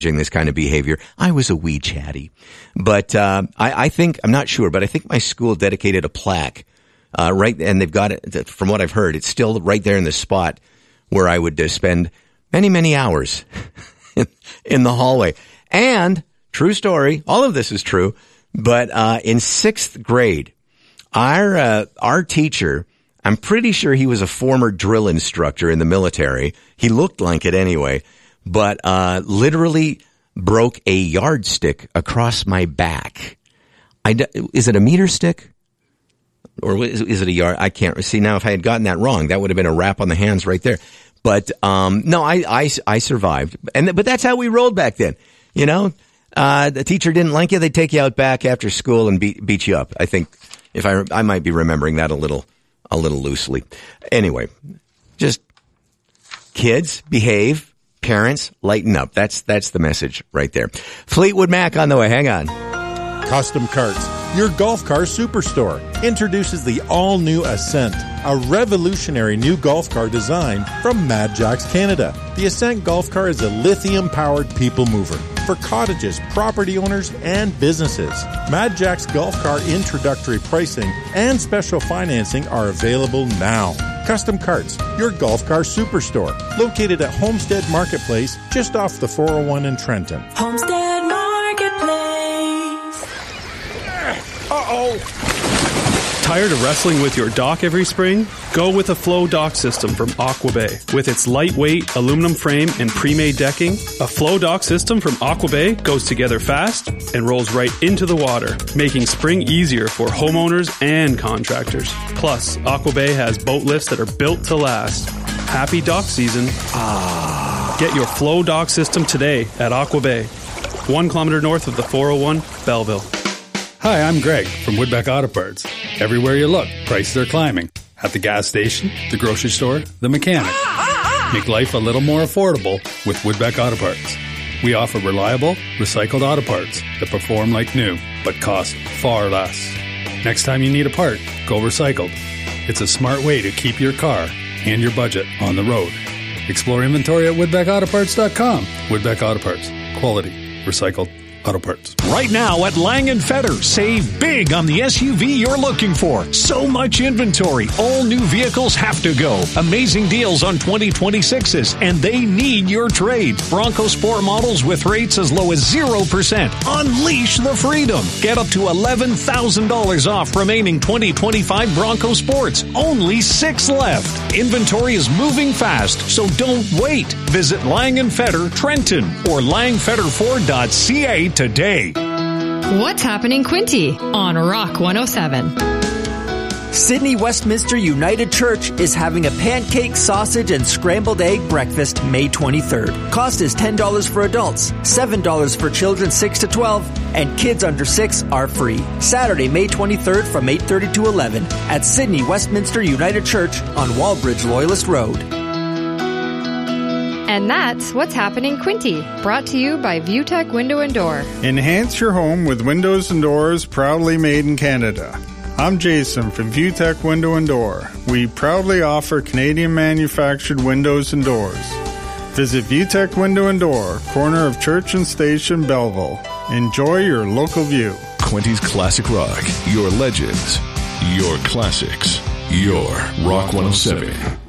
this kind of behavior. I was a wee chatty. But I think, I'm not sure, but I think my school dedicated a plaque, right, and they've got it, from what I've heard, it's still right there in the spot where I would spend many, many hours in the hallway. And, true story, all of this is true, but in 6th grade, our teacher, I'm pretty sure he was a former drill instructor in the military. He looked like it anyway, but literally broke a yardstick across my back. Is it a meter stick? Or is it a yard? I can't see now. If I had gotten that wrong, that would have been a rap on the hands right there. But no, I survived, but that's how we rolled back then. You know, the teacher didn't like you, they'd take you out back after school and beat you up. I think if I might be remembering that a little loosely. Anyway, just kids behave. Parents, lighten up. That's the message right there. Fleetwood Mac on the way. Hang on. Custom Carts, your golf car superstore, introduces the all-new Ascent, a revolutionary new golf car design from Mad Jacks Canada. The Ascent golf car is a lithium-powered people mover for cottages, property owners, and businesses. Mad Jacks golf car introductory pricing and special financing are available now. Custom Carts, your golf car superstore, located at Homestead Marketplace, just off the 401 in Trenton. Homestead Marketplace. Uh-oh. Tired of wrestling with your dock every spring? Go with a Flow Dock system from Aqua Bay. With its lightweight aluminum frame and pre-made decking, a Flow Dock system from Aqua Bay goes together fast and rolls right into the water, making spring easier for homeowners and contractors. Plus, Aqua Bay has boat lifts that are built to last. Happy dock season. Get your Flow Dock system today at Aqua Bay, 1 kilometer north of the 401, Belleville. Hi, I'm Greg from Woodbeck Auto Parts. Everywhere you look, prices are climbing. At the gas station, the grocery store, the mechanic. Make life a little more affordable with Woodbeck Auto Parts. We offer reliable, recycled auto parts that perform like new, but cost far less. Next time you need a part, go recycled. It's a smart way to keep your car and your budget on the road. Explore inventory at WoodbeckAutoParts.com. Woodbeck Auto Parts. Quality. Recycled auto parts. Right now at Lang & Fetter, save big on the SUV you're looking for. So much inventory. All new vehicles have to go. Amazing deals on 2026s, and they need your trade. Bronco Sport models with rates as low as 0%. Unleash the freedom. Get up to $11,000 off remaining 2025 Bronco Sports. Only 6 left. Inventory is moving fast, so don't wait. Visit Lang & Fetter Trenton or langfetterford.ca today. What's happening, Quinty, on Rock 107? Sydney Westminster United Church is having a pancake, sausage, and scrambled egg breakfast May 23rd. Cost is $10 for adults, $7 for children 6 to 12, and kids under 6 are free. Saturday, May 23rd from 8:30 to 11 at Sydney Westminster United Church on Wallbridge Loyalist Road. And that's What's Happening, Quinty, brought to you by ViewTech Window and Door. Enhance your home with windows and doors proudly made in Canada. I'm Jason from ViewTech Window and Door. We proudly offer Canadian manufactured windows and doors. Visit ViewTech Window and Door, corner of Church and Station, Belleville. Enjoy your local view. Quinty's Classic Rock, your legends, your classics, your Rock 107.